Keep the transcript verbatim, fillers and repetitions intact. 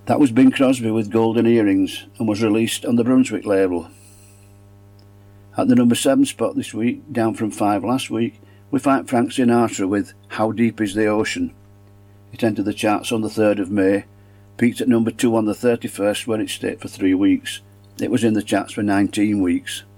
That was Bing Crosby with Golden Earrings and was released on the Brunswick label. At the number seven spot this week, down from five last week, we find Frank Sinatra with How Deep Is the Ocean. It entered the charts on the third of May, peaked at number two on the thirty-first where it stayed for three weeks. It was in the charts for nineteen weeks.